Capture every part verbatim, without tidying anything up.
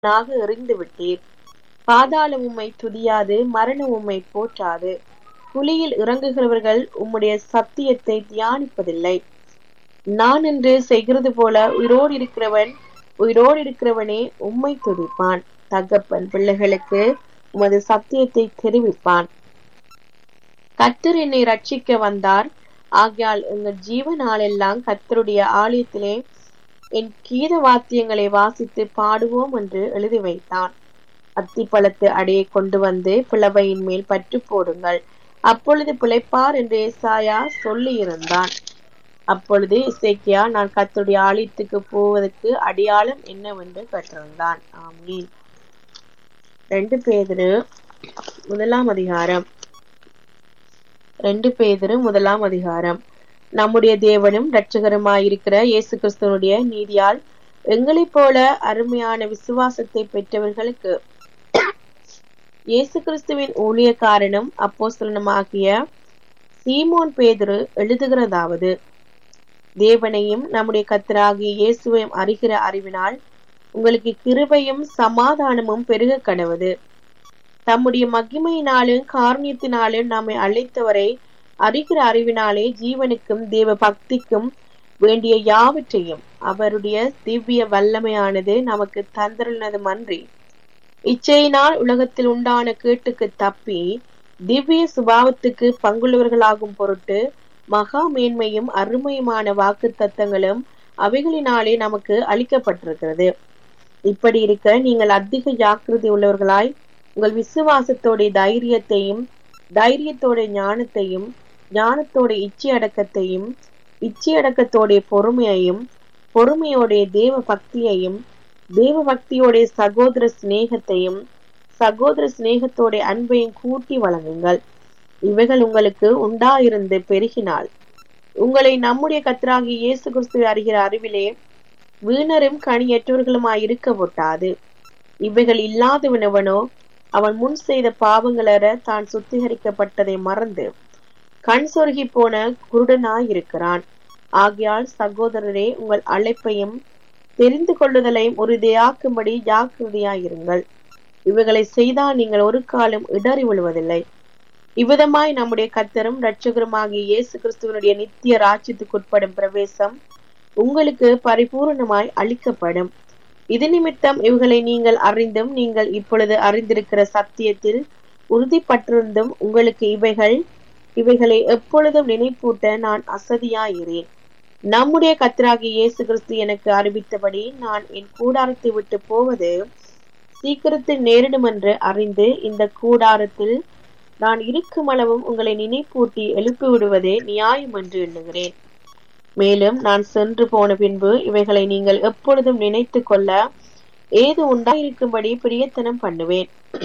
நாக எறிந்து விட்டீர். பாதாளம் உம்மை துதியாது, மரணம் உம்மை போற்றாது. குழியில் இறங்குகிறவர்கள் உம்முடைய சத்தியத்தை தியானிப்பதில்லை. நான் என்று செய்கிறது போல உயிரோடு இருக்கிறவன் உயிரோடு இருக்கிறவனே உம்மை துதிப்பான். தகப்பன் பிள்ளைகளுக்கு உமது சத்தியத்தை தெரிவிப்பான். கர்த்தர் என்னை ரட்சிக்க வந்தார். ஆகையால் எங்கள் ஜீவ நாளெல்லாம் கர்த்தருடைய ஆலயத்திலே என் கீத வாத்தியங்களை வாசித்து பாடுவோம் என்று எழுதி வைத்தான். அத்திப்பழத்து அடையை கொண்டு வந்து பிளவையின் மேல் பற்று போடுங்கள், அப்பொழுது பிழைப்பார் என்று ஏசாயா சொல்லி இருந்தான். அப்பொழுது இசைக்கியா, நான் கர்த்தருடைய ஆலயத்துக்கு போவதற்கு அடையாளம் என்னவென்று கேட்டிருந்தான். ஆமீன். ரெண்டு பேதுரு முதலாம் அதிகாரம் ரெண்டு பேதுரு முதலாம் அதிகாரம் நம்முடைய தேவனும் இரட்சகருமாயிருக்கிற இயேசு கிறிஸ்துவனுடைய நீதியால் எங்களைப் போல அருமையான விசுவாசத்தை பெற்றவர்களுக்கு இயேசு கிறிஸ்துவின் ஊழியக்காரனும் அப்போஸ்தலனுமாகிய சீமோன் பேதுரு எழுதுகிறதாவது: தேவனையும் நம்முடைய கர்த்தராகிய இயேசுவையும் அறிகிற அறிவினால் உங்களுக்கு கிருபையும் சமாதானமும் பெருக கடவது. தம்முடைய மகிமையினாலும் காருண்யத்தினாலும் நம்மை அழைத்தவரை அறிகிற அறிவினாலே ஜீவனுக்கும் தேவ பக்திக்கும் வேண்டிய யாவற்றையும் அவருடைய திவ்ய வல்லமையானது நமக்கு தந்திருந்ததும் அன்றி, இச்சையினால் உலகத்தில் உண்டான கேட்டுக்கு தப்பி திவ்ய சுபாவத்துக்கு பங்குள்ளவர்களாகும் பொருட்டு மகா மேன்மையும் அருமையுமான வாக்கு தத்தங்களும் அவைகளினாலே நமக்கு அளிக்கப்பட்டிருக்கிறது. இப்படி இருக்க நீங்கள் அதிக ஜாக்கிரதை உள்ளவர்களாய் உங்கள் விசுவாசத்தோட தைரியத்தையும் தைரியத்தோட ஞானத்தையும் ஞானத்தோட இச்சை அடக்கத்தையும் இச்சை அடக்கத்தோட பொறுமையையும் பொறுமையோட தேவ பக்தியையும் தேவ பக்தியோட சகோதர சிநேகத்தையும் சகோதர சிநேகத்தோட அன்பையும் கூட்டி வழங்குங்கள். இவைகள் உங்களுக்கு உண்டாயிருந்து பெருகினால் உங்களை நம்முடைய கர்த்தராகிய இயேசு கிறிஸ்துவை அறிகிற அறிவிலே வீணரும் கனியற்றவர்களுமாய் இருக்க ஒட்டாது. இவைகள் இல்லாதவனவனோ அவன் முன் செய்த பாவங்களற தான் சுத்திகரிக்கப்பட்டதை மறந்து கண் சொருகி போன குருடனாயிருக்கிறான். ஆகையால் சகோதரரே, உங்கள் அழைப்பையும் தெரிந்து கொள்ளுதலையும் உறுதியாக்கும்படி ஜாக்கிரதையாயிருங்கள். இவைகளை செய்தால் நீங்கள் ஒரு காலம் இடறி விழுவதில்லை. இவ்விதமாய் நம்முடைய கர்த்தரும் இரட்சகருமாகிய இயேசு கிறிஸ்துவனுடைய நித்திய ராஜ்யத்துக்குட்படும் பிரவேசம் உங்களுக்கு பரிபூர்ணமாய் அளிக்கப்படும். இது நிமித்தம் இவைகளை நீங்கள் அறிந்தும் நீங்கள் இப்பொழுது அறிந்திருக்கிற சத்தியத்தில் உறுதிப்பட்டிருந்தும் உங்களுக்கு இவைகள் இவைகளை எப்பொழுதும் நினைப்பூட்ட நான் அசதியாயிரேன். நம்முடைய கர்த்தராகிய இயேசு கிறிஸ்து எனக்கு அறிவித்தபடி நான் என் கூடாரத்தை விட்டு போவது சீக்கிரத்தில் நேரிடும் என்று அறிந்து இந்த கூடாரத்தில் நான் இருக்கும் அளவும் உங்களை நினைப்பூட்டி எழுப்பி விடுவதே நியாயம் என்று எண்ணுகிறேன். மேலும் நான் சென்று போன பின்பு இவைகளை நீங்கள் எப்பொழுதும் நினைத்து கொள்ள ஏது உண்டாயிருக்கும்படி பிரியத்தனம் பண்ணுவேன்.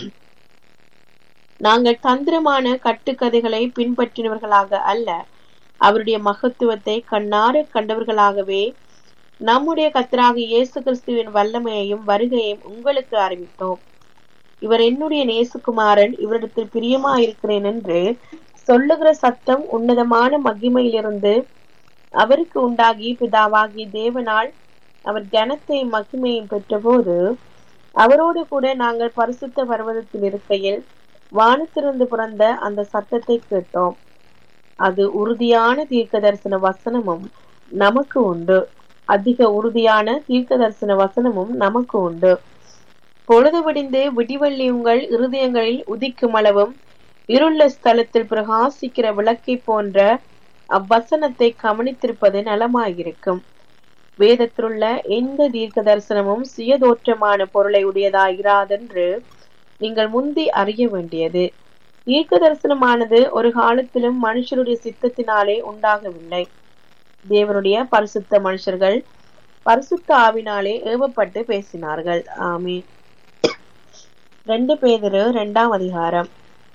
நாங்கள் தந்திரமான கட்டுக்கதைகளை பின்பற்றினவர்களாக அல்ல, அவருடைய மகத்துவத்தை கண்ணார கண்டவர்களாகவே நம்முடைய கர்த்தராகிய இயேசு கிறிஸ்துவின் வல்லமையையும் வருகையையும் உங்களுக்கு அறிவித்தோம். இவர் என்னுடைய நேசுகுமாரன், இவரிடத்தில் பிரியமாயிருக்கிறேன் என்று சொல்லுகிற சத்தம் உன்னதமான மகிமையிலிருந்து அவருக்கு உண்டாகி பிதாவாகிய தேவனால் அவர் கனத்தை மகிமையும் பெற்றபோது அவரோடு கூட நாங்கள் பரிசுத்த பர்வதத்தில் இருக்கையில் வானத்திலிருந்து பிறந்த அந்த சத்தத்தை கேட்டோம். அது உறுதியான தீர்க்க தரிசன வசனமும் நமக்கு உண்டு. அதிக உறுதியான தீர்க்க தரிசன வசனமும் நமக்கு உண்டு. பொழுது விடிந்து விடிவெள்ளி உங்கள் இருதயங்களில் உதிக்கும் அளவும் இருள்ள ஸ்தலத்தில் பிரகாசிக்கிற விளக்கை போன்ற அவ்வசனத்தை கவனித்திருப்பது நலமாயிருக்கும். வேதத்திலுள்ள எந்த தீர்க்க தரிசனமும் சுயதோற்றமான பொருளை உடையதாயிராதென்று நீங்கள் முந்தி அறிய வேண்டியது. தீர்க்க தரிசனமானது ஒரு காலத்திலும் மனுஷருடைய சித்தத்தினாலே உண்டாகவில்லை. தேவனுடைய பரிசுத்த மனுஷர்கள் பரிசுத்த ஆவினாலே ஏவப்பட்டு பேசினார்கள். ஆமீன். ரெண்டு பேதுரு இரண்டாம் அதிகாரம்.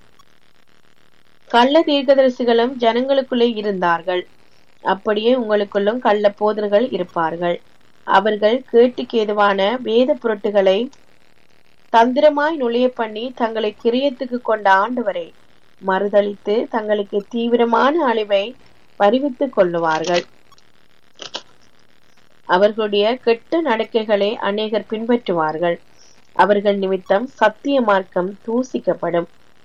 கள்ள தீர்க்கதரிசிகளும் ஜனங்களுக்குள்ளே இருந்தார்கள், அப்படியே உங்களுக்குள்ளும் கள்ள போதர்கள் இருப்பார்கள். அவர்கள் கேட்டுக்கு ஏதுவான வேத பொருட்டுகளை தந்திரமாய் நுழைய பண்ணி தங்களை கிரியத்துக்கு கொண்ட ஆண்டவரை மறுதளித்து தங்களுக்கு தீவிரமான அழிவை வருவித்துக் கொள்ளுவார்கள். அவர்களுடைய கெட்ட நடக்கைகளை அநேகர் பின்பற்றுவார்கள். அவர்கள் நிமித்தம் சத்திய மார்க்கம் தூசிக்கப்படும்.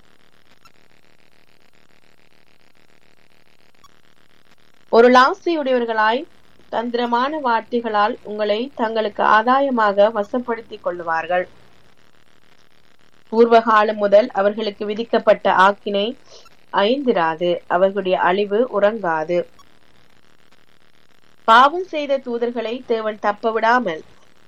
ஒரு லாசையுடையவர்களாய் தந்திரமான வார்த்தைகளால் உங்களை தங்களுக்கு ஆதாயமாக வசப்படுத்திக் கொள்ளுவார்கள். பூர்வகாலம் முதல் அவர்களுக்கு விதிக்கப்பட்ட ஆக்கினை ஐந்திராது, அவர்களுடைய அழிவு உறங்காது. பாவம் செய்த தூதர்களை தேவன் தப்ப விடாமல்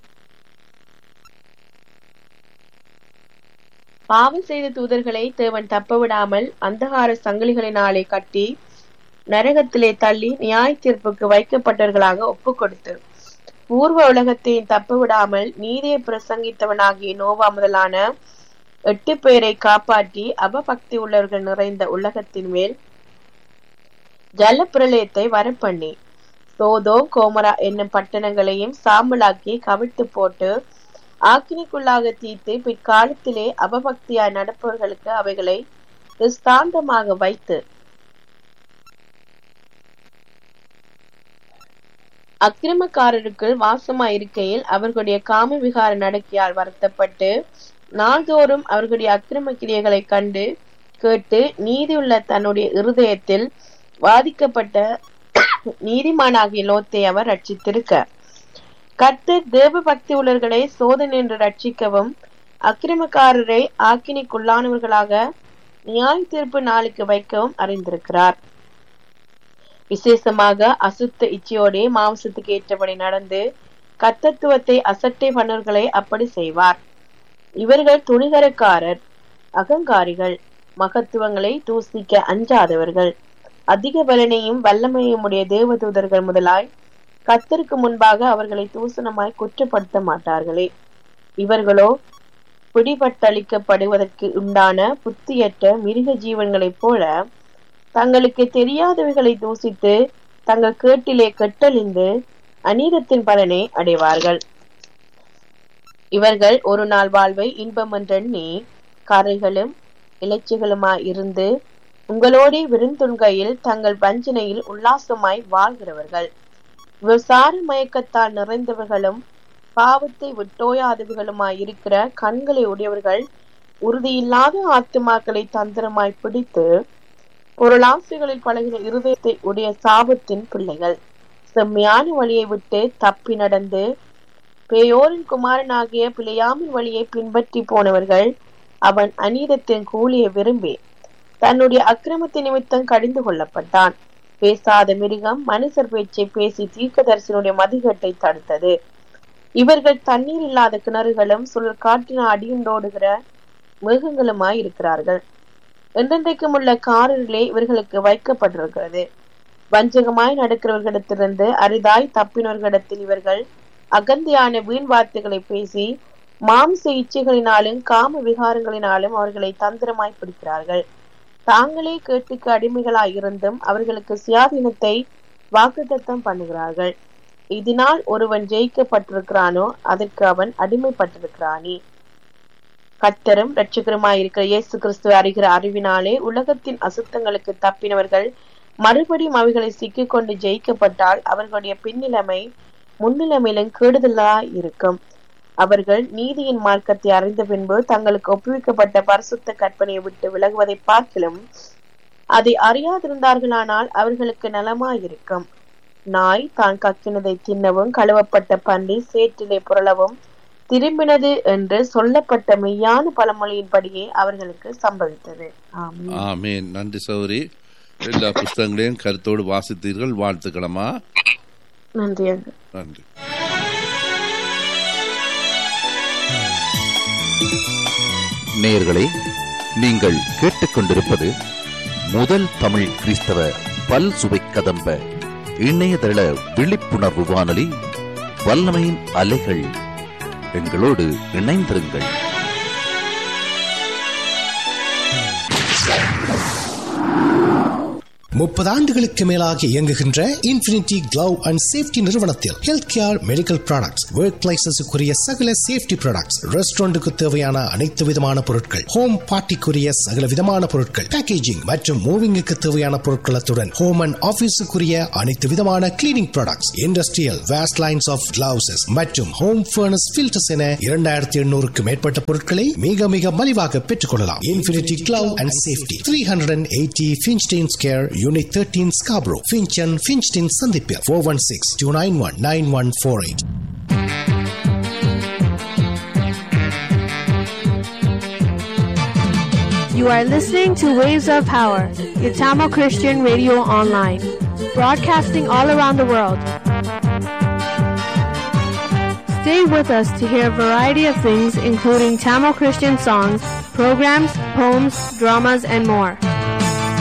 பாவம் செய்த தூதர்களை தேவன் தப்ப விடாமல் அந்தகார சங்கிலிகளினாலே கட்டி நரகத்திலே தள்ளி நியாய தீர்ப்புக்கு வைக்கப்பட்டவர்களாக ஒப்பு கொடுத்து பூர்வ உலகத்தையும் தப்ப விடாமல் நீதியை பிரசங்கித்தவனாகிய நோவா முதலான எட்டு பேரை காப்பாற்றி அபபக்தி உள்ளவர்கள் நிறைந்த உலகத்தின் மேல் ஜல பிரளயத்தை வரப்பண்ணி சோதோ கோமரா என்னும் பட்டணங்களையும் சாம்பலாக்கி கவிழ்த்து போட்டு ஆக்கினிக்குள்ளாக தீர்த்து பிற்காலத்திலே அபபக்தியாய் நடப்பவர்களுக்கு அவைகளை திஷ்டாந்தமாக வைத்து அக்கிரமக்காரருக்குள் வாசமாய் இருக்கையில் அவர்களுடைய காம விகார நடக்கையால் வருத்தப்பட்டு நாள்தோறும் அவர்களுடைய அக்கிரம கிரியைகளை கண்டு கேட்டு நீதியுள்ள தன்னுடைய இருதயத்தில் வாதிக்கப்பட்ட நீதிமானாகிய லோத்தை அவர் ரட்சித்திருக்க, கர்த்தர் தேவ பக்தி உள்ளவர்களை சோதனை என்று ரட்சிக்கவும் அக்கிரமக்காரரை ஆக்கினிக்குள்ளானவர்களாக நியாய தீர்ப்பு நாளுக்கு வைக்கவும் அறிந்திருக்கிறார். விசேஷமாக அசுத்த இச்சையோடே மாம்சத்துக்கு ஏற்றபடி நடந்து கர்த்தத்துவத்தை அசட்டை பண்ணவர்களை அப்படி செய்வார். இவர்கள் துணிகரக்காரர், அகங்காரிகள், மகத்துவங்களை தூசிக்க அஞ்சாதவர்கள், அதிக பலனையும் வல்லமையும் உடைய தேவதூதர்கள் முதலாய் கர்த்தருக்கு முன்பாக அவர்களை தூசணமாய் குற்றப்படுத்த மாட்டார்களே. இவர்களோ பிடிபட்டளிக்கப்படுவதற்கு உண்டான புத்தியற்ற மிருக ஜீவன்களைப் போல தங்களுக்கு தெரியாதவைகளை தூசித்து தங்கள் கேட்டிலே கெட்டழிந்து அநீதத்தின் பலனை அடைவார்கள். இவர்கள் ஒரு நாள் வாழ்வை இன்பம் என்றெண்ணி கரைகளும் இலைச்சிகளுமாய் இருந்து உங்களோடே விருந்துண்கையில் தங்கள் வஞ்சனையில் உல்லாசமாய் வாழ்கிறவர்கள். விசார மயக்கத்தால் நிறைந்தவர்களும் பாவத்தை விட்டோயாதவர்களுமாய் இருக்கிற கண்களை உடையவர்கள் உறுதியில்லாத ஆத்துமாக்களை தந்திரமாய் பிடித்து பொருளாசைகளில் பழகின இருதயத்தை உடைய சாபத்தின் பிள்ளைகள். செம்மையான வழியை விட்டு தப்பி நடந்து பேயோரின் குமாரனாகிய பிழையாமின் வழியை பின்பற்றி போனவர்கள். அவன் அநீதத்தின் கூலியை விரும்பி தன்னுடைய அக்கிரமத்தின் நிமித்தம் கடிந்து கொள்ளப்பட்டான். பேசாத மிருகம் மனுஷர் பேச்சை பேசி தீர்க்கதரிசனுடைய மதிகட்டை தடுத்தது. இவர்கள் தண்ணீர் இல்லாத கிணறுகளும் சுழல் காற்றின அடியுண்டோடுகிற மிருகங்களுமாய் இருக்கிறார்கள். என்றென்றைக்கும் உள்ள காரிலே இவர்களுக்கு வைக்கப்பட்டிருக்கிறது. வஞ்சகமாய் நடக்கிறவர்களிடத்திலிருந்து அரிதாய் தப்பினவர்களிடத்தில் இவர்கள் அகந்தியான வீண் வார்த்தைகளை பேசி மாம்ச இச்சைகளினாலும் காம விகாரங்களினாலும் அவர்களை தந்திரமாய் பிடிக்கிறார்கள். தாங்களே கேட்டுக்கு அடிமைகளாய் இருந்தும் அவர்களுக்கு சுயாதீனத்தை வாக்குத்தத்தம் பண்ணுகிறார்கள். இதனால் ஒருவன் ஜெயிக்கப்பட்டிருக்கிறானோ அதற்கு அவன் அடிமைப்பட்டிருக்கிறானே. கர்த்தரும் இரட்சகருமாயிருக்கிற இயேசு கிறிஸ்துவை அறிகிற அறிவினாலே உலகத்தின் அசுத்தங்களுக்கு தப்பினவர்கள் மறுபடியும் அவைகளை சிக்கிக் கொண்டு ஜெயிக்கப்பட்டால் அவர்களுடைய பின்னிலைமை முன்னிலைமையிலும் கேடுதலாய் இருக்கும். அவர்கள் நீதியின் மார்க்கத்தை அறிந்த பின்பு தங்களுக்கு ஒப்புவிக்கப்பட்ட பரிசுத்த கற்பனையை விட்டு விலகுவதை பார்க்கிலும் அதை அறியாதிருந்தார்களானால் அவர்களுக்கு நலமாயிருக்கும். நாய் தான் கக்கினதை தின்னவும் கழுவப்பட்ட பன்றி சேற்றிலே புரளவும் திரும்பினது என்று சொல்லப்பட்ட மெய்யான பழமொழியின்படியே அவர்களுக்கு சம்பவித்தது. ஆமென். நன்றி சௌரி. எல்லா புஸ்தகங்களையும் கருத்தோடு வாசித்தீர்கள். வாழ்த்துக்களமா. நன்றி. நன்றி. நேயர்களே, நீங்கள் கேட்டுக்கொண்டிருப்பது முதல் தமிழ் கிறிஸ்தவ பல் சுவை கதம்ப இணையதள விழிப்புணர்வு வானொலி வல்லமையின் அலைகள். எங்களோடு இணைந்திருங்கள். முப்பது ஆண்டுகளுக்கு மேலாக இயங்குகின்ற இன்ஃபினிட்டி கிளவ் அண்ட் சேஃப்டி நிறுவனத்தில் health care, medical products, work பிளேசஸுக்குரிய சகல சேஃப்டி ப்ராடக்ட்ஸ், ரெஸ்டாரண்ட்டுக்கு தேவையான அனைத்து விதமான பொருட்கள், ஹோம் பார்ட்டிக்குரிய சகல விதமான பொருட்கள், பேக்கேஜிங் மற்றும் மூவிங்குக்கு தேவையான பொருட்களத்துடன் ஹோம் அண்ட் ஆபீஸுக்குரிய அனைத்து விதமான cleaning products, industrial waste lines of gloves மற்றும் ஹோம் ஃபர்னஸ் ஃபில்டர்ஸ் என இரண்டாயிரத்தி எண்ணூறுக்கு மேற்பட்ட பொருட்களை மிக மிக மலிவாக பெற்றுக் கொள்ளலாம். Infinity glove and safety, three hundred eighty Finchton Square, Unit thirteen, Scarborough, Finch and Finchton Sandipia, four one six, two nine one, nine one four eight. You are listening to Waves of Power, your Tamil Christian radio online, broadcasting all around the world. Stay with us to hear a variety of things, including Tamil Christian songs, programs, poems, dramas, and more.